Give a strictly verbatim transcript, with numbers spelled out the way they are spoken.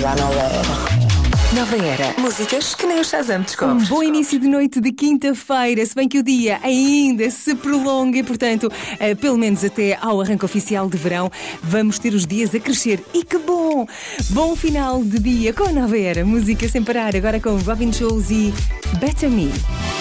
à nova era. Nova Era. Músicas que nem o Shazam descobre. Um bom início de noite de quinta-feira, se bem que o dia ainda se prolonga e, portanto, eh, pelo menos até ao arranque oficial de verão, vamos ter os dias a crescer. E que bom! Bom final de dia com a Nova Era. Música sem parar, agora com Robin Schulz e Better Me.